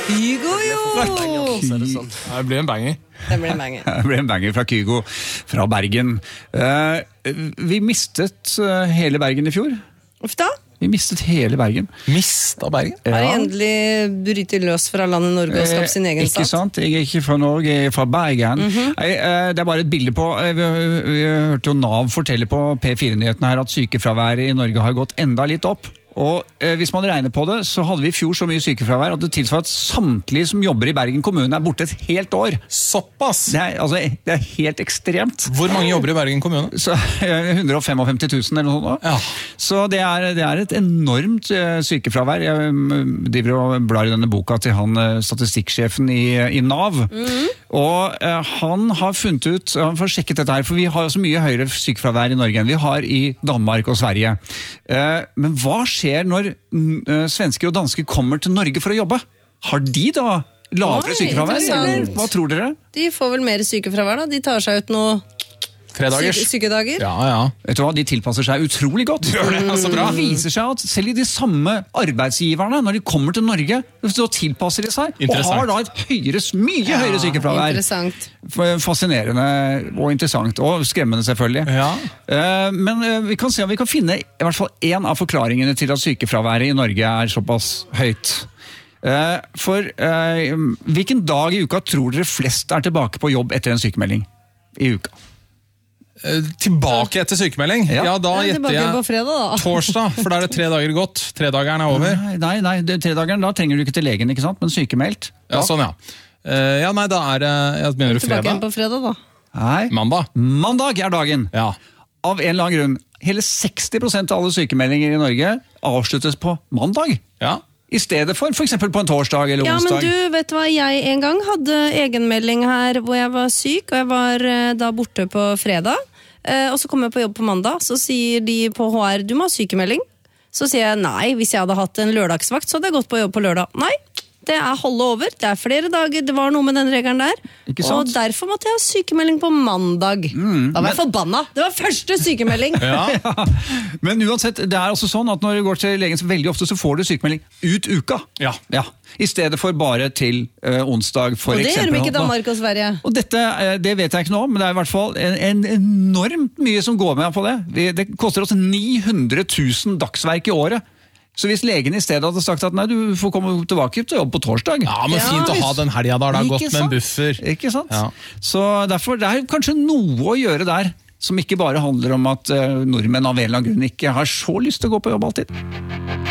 Kygo, jo! Det blir en banger. Det blir en banger. Det ble en banger fra Kygo, fra Bergen. Vi mistet hele Bergen I fjor. Uff da. Vi mistet hele Bergen. Mista Bergen? Har de endelig brytet løs fra landet Norge og skapt sin egen stat? Ikke sant? Jeg ikke fra Norge, jeg fra Bergen. Det bare et bilde på, vi hørte jo Nav fortelle på P4-nyhetene her at sykefraværet I Norge har gått enda litt opp. Og hvis man regner på det, så hadde vi I fjor så mye sykefravær at det tilsvarer at samtlige som jobber I Bergen kommune borte et helt år. Såpass! Det helt ekstremt. Hvor mange jobber I Bergen kommune? Så 155 000 eller noe sånt. Ja. Så det er et enormt sykefravær. Jeg driver og blar I denne boka til han statistikksjefen I Nav. Og han har funnet ut, han får sjekket dette her, for vi har jo så mye høyere sykefravær I Norge enn vi har I Danmark og Sverige. Men hva skjer når svensker og dansker kommer til Norge for å jobbe? Har de da lavere sykefravær? Eller hva tror dere? De får vel mer sykefravær da. De tar seg ut noe 3 dagers. Sykedager. Ja. Vet du hva, de tilpasser seg utrolig godt. Gjør det, så bra. Det viser seg at selv I de samme arbeidsgiverne, når de kommer til Norge, så tilpasser de seg, og har da et mye høyere sykefravær. Interessant. Fascinerende og interessant, og skremmende selvfølgelig. Ja. Men vi kan se om vi kan finne I hvert fall en av forklaringene til at sykefraværet I Norge såpass høyt. For hvilken dag I uka tror dere flest tilbake på jobb etter en sykemelding I uka? Tilbake etter sykemelding? Ja, da gjetter jeg på fredag, da. torsdag, for da det 3 dager gått. 3-dageren over. Nei, 3-dageren, da trenger du ikke til legen, ikke sant? Men sykemeldt. Ja, sånn ja. Ja, nei, da det, jeg mener du Tilbake fredag? på fredag, da. Nei. Mandag dagen. Ja. Av en eller annen grunn. Hele 60% av alle sykemeldinger I Norge avsluttes på mandag. Ja. I stedet for eksempel på en torsdag eller onsdag. Ja, men du, vet du hva? Jeg en gang hadde egenmelding her hvor jeg var syk, og jeg var da borte på fredag. Og så kom jeg på jobb på mandag, så sier de på HR, du må ha sykemelding. Så sier jeg, nei, hvis jeg hadde hatt en lørdagsvakt, så hadde jeg gått på jobb på lørdag. Nei, det holde over, det flere dager, det var noe med den regelen der. Og derfor måtte jeg ha sykemelding på mandag. Da var jeg forbanna, det var første sykemelding. Ja. Men uansett, det altså sånn at når du går til legen, så veldig ofte så får du sykemelding ut uka. Ja. I stedet for bare til onsdag, for eksempel. Og det gjør de ikke I Danmark og Sverige. Og dette, det vet jeg ikke noe om, men det I hvert fall en enormt mye som går med på det. Det koster oss 900 000 dagsverk I året. Så hvis legen I stedet hadde sagt at nei, du får komme tilbake til jobb på torsdag. Ja, men fint å ha den helgen der, det har gått med en buffer. Ikke sant? Ja. Så derfor, det kanskje noe å gjøre der, som ikke bare handler om at nordmenn av en eller annen grunn ikke har så lyst til å gå på jobb alltid.